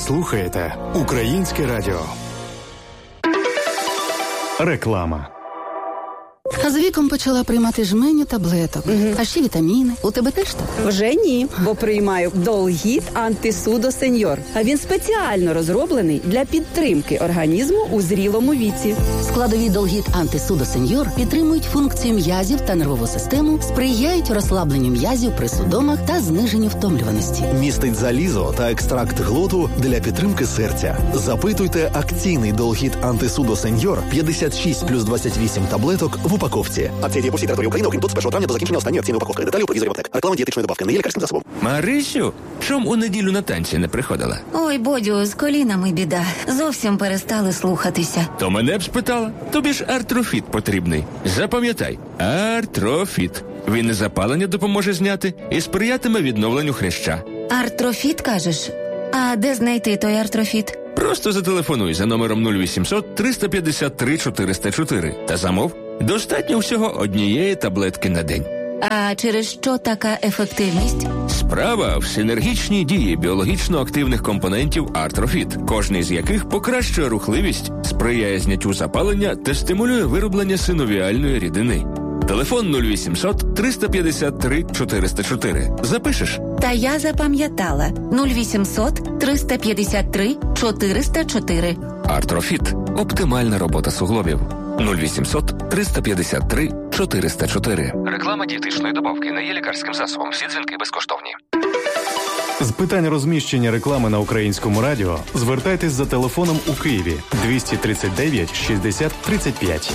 слухаєте Українське радіо. Реклама. А з віком почала приймати жменю таблеток. А ще вітаміни. У тебе теж так? Вже ні, бо приймаю Долгіт Антисудо Сеньор. А він спеціально розроблений для підтримки організму у зрілому віці. Складові Долгіт Антисудо Сеньор підтримують функцію м'язів та нервову систему, сприяють розслабленню м'язів при судомах та зниженню втомлюваності. Містить залізо та екстракт глоту для підтримки серця. Запитуйте акційний Долгіт Антисудо Сеньор 56 плюс 28 таблеток в упаковці. Акція діє по всій території України, окрім тут з 1 травня до закінчення останньої акційної упаковки. Деталі у продавців аптек. Реклама дієтичної добавки не є лікарським засобом. Марисю, чом у неділю на танці не приходила? Ой, Бодю, з колінами біда. Зовсім перестали слухатися. То мене б спитала. Тобі ж Артрофіт потрібний. Запам'ятай, Артрофіт. Він і запалення допоможе зняти, і сприятиме відновленню хряща. Артрофіт, кажеш? А де знайти той Артрофіт? Просто зателефонуй за номером 0800 353 404 та замов. Достатньо всього однієї таблетки на день. А через що така ефективність? Справа в синергічній дії біологічно активних компонентів Артрофіт, кожний з яких покращує рухливість, сприяє зняттю запалення та стимулює вироблення синовіальної рідини. Телефон 0800 353 404. Запишеш? Та я запам'ятала. 0800 353 404. Артрофіт. Оптимальна робота суглобів. 0800 353 404. Реклама дієтичної добавки не є лікарським засобом. Всі дзвінки безкоштовні. З питань розміщення реклами на Українському радіо звертайтесь за телефоном у Києві 239 60 35.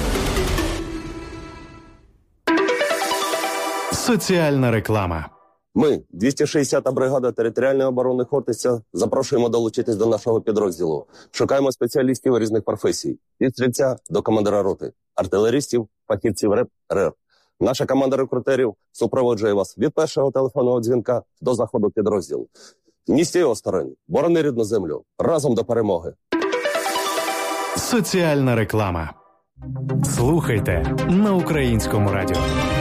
Соціальна реклама. Ми, 260-та бригада територіальної оборони Хортиця, запрошуємо долучитись до нашого підрозділу. Шукаємо спеціалістів різних професій. Від стрільця до командира роти, артилерістів, фахівців РЕП, РЕР. Наша команда рекрутерів супроводжує вас від першого телефонного дзвінка до заходу підрозділу. Ні стій осторонь, борони рідну землю. Разом до перемоги. Соціальна реклама. Слухайте на Українському радіо.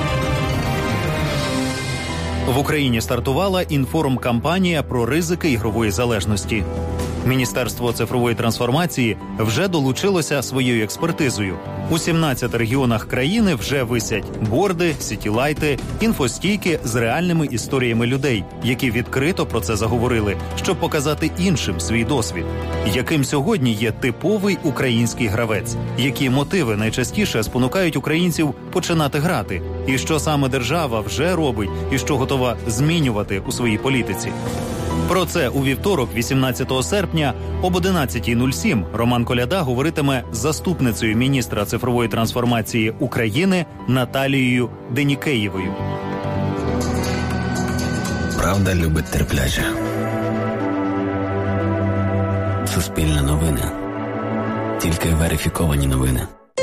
В Україні стартувала інформкампанія про ризики ігрової залежності. Міністерство цифрової трансформації вже долучилося своєю експертизою. У 17 регіонах країни вже висять борди, сітілайти, інфостійки з реальними історіями людей, які відкрито про це заговорили, щоб показати іншим свій досвід. Яким сьогодні є типовий український гравець? Які мотиви найчастіше спонукають українців починати грати? І що саме держава вже робить і що готова змінювати у своїй політиці? Про це у вівторок, 18 серпня, об 11:07 Роман Коляда говоритиме з заступницею міністра цифрової трансформації України Наталією Денікеєвою. Правда любить терплячих. Суспільне новини. Тільки верифіковані новини.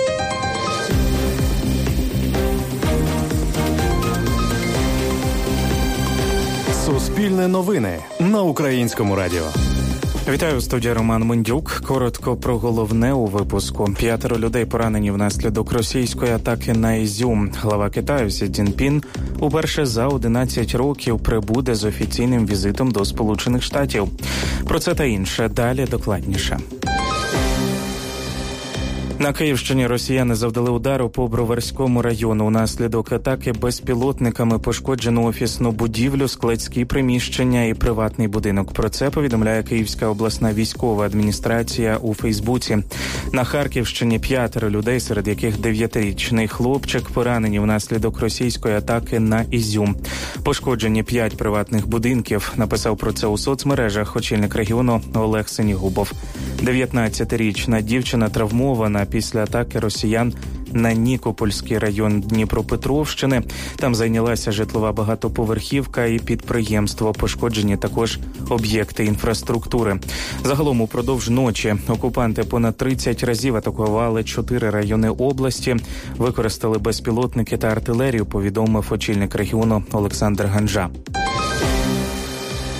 Суспільне новини на Українському радіо. Вітаю, в студії Роман Мендюк. Коротко про головне у випуску. 5 людей поранені внаслідок російської атаки на Ізюм. Глава Китаю Сі Цзіньпін уперше за 11 років прибуде з офіційним візитом до Сполучених Штатів. Про це та інше далі докладніше. На Київщині росіяни завдали удару по Броварському району. Унаслідок атаки безпілотниками пошкоджено офісну будівлю, складські приміщення і приватний будинок. Про це повідомляє Київська обласна військова адміністрація у Фейсбуці. На Харківщині 5 людей, серед яких 9-річний хлопчик, поранені внаслідок російської атаки на Ізюм. Пошкоджені 5 приватних будинків. Написав про це у соцмережах очільник регіону Олег Синігубов. 19-річна дівчина травмована після атаки росіян на Нікопольський район Дніпропетровщини. Там зайнялася житлова багатоповерхівка і підприємство. Пошкоджені також об'єкти інфраструктури. Загалом упродовж ночі окупанти понад 30 разів атакували 4 райони області. Використали безпілотники та артилерію, повідомив очільник регіону Олександр Ганжа.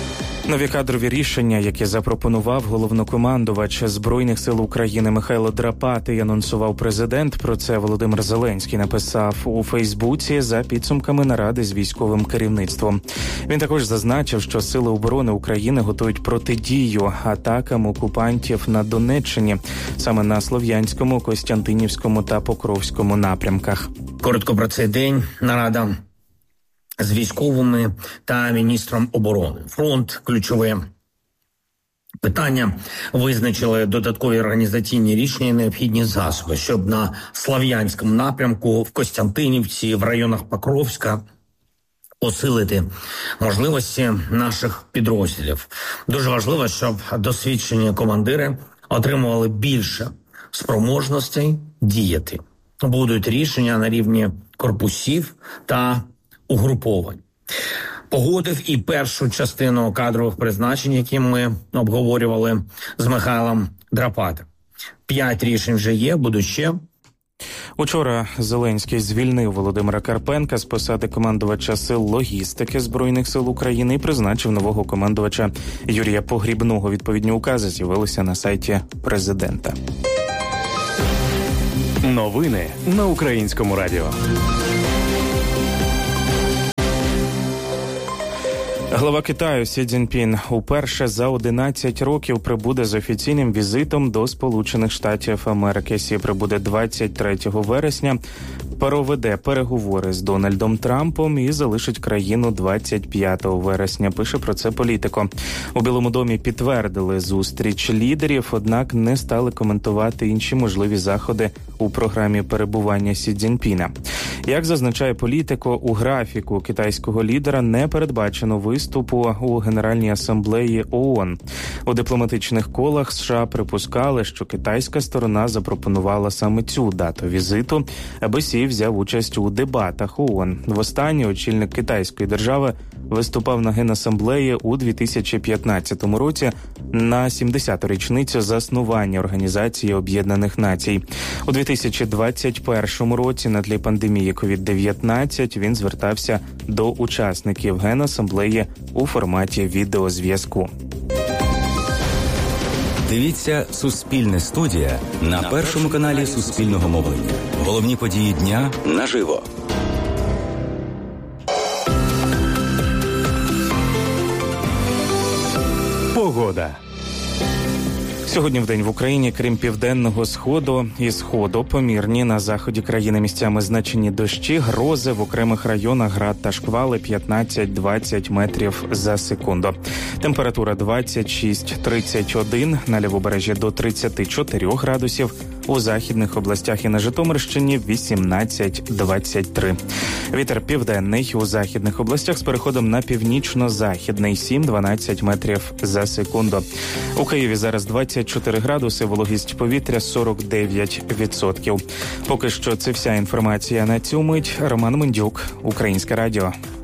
Нові кадрові рішення, які запропонував головнокомандувач Збройних сил України Михайло Драпатий, анонсував президент. Про це Володимир Зеленський написав у Фейсбуці за підсумками наради з військовим керівництвом. Він також зазначив, що Сили оборони України готують протидію атакам окупантів на Донеччині, саме на Слов'янському, Костянтинівському та Покровському напрямках. Коротко про цей день. Нарада з військовими та міністром оборони. Фронт – ключове питання. Визначили додаткові організаційні рішення і необхідні засоби, щоб на Слов'янському напрямку, в Костянтинівці, в районах Покровська посилити можливості наших підрозділів. Дуже важливо, щоб досвідчені командири отримували більше спроможностей діяти. Будуть рішення на рівні корпусів та угруповань. Погодив і першу частину кадрових призначень, які ми обговорювали з Михайлом Драпатим. 5 рішень вже є, будуть ще. Учора Зеленський звільнив Володимира Карпенка з посади командувача сил логістики Збройних сил України і призначив нового командувача Юрія Погрібного. Відповідні укази з'явилися на сайті президента. Новини на Українському радіо. Глава Китаю Сі Цзіньпін уперше за 11 років прибуде з офіційним візитом до Сполучених Штатів Америки. Сі прибуде 23 вересня, проведе переговори з Дональдом Трампом і залишить країну 25 вересня, пише про це Політико. У Білому домі підтвердили зустріч лідерів, однак не стали коментувати інші можливі заходи у програмі перебування Сі Цзіньпіна. Як зазначає Політико, у графіку китайського лідера не передбачено виступу у Генеральній асамблеї ООН. У дипломатичних колах США припускали, що китайська сторона запропонувала саме цю дату візиту, аби Сі взяв участь у дебатах ООН. Востаннє очільник китайської держави виступав на Генасамблеї у 2015 році на 70-ту річницю заснування Організації Об'єднаних Націй. У 2021 році на тлі пандемії COVID-19 він звертався до учасників Генасамблеї у форматі відеозв'язку. Дивіться «Суспільне студія» на першому каналі Суспільного мовлення. Головні події дня наживо. Погода. Сьогодні вдень в Україні, крім південного сходу і сходу, помірні на заході країни місцями значені дощі, грози, в окремих районах град та шквали 15-20 метрів за секунду. Температура 26-31, на лівобережжі до 34 градусів, у західних областях і на Житомирщині 18-23. Вітер південний у західних областях з переходом на північно-західний 7-12 метрів за секунду. У Києві зараз 24 градуси, вологість повітря 49%. Поки що це вся інформація на цю мить. Роман Мендюк, Українське радіо.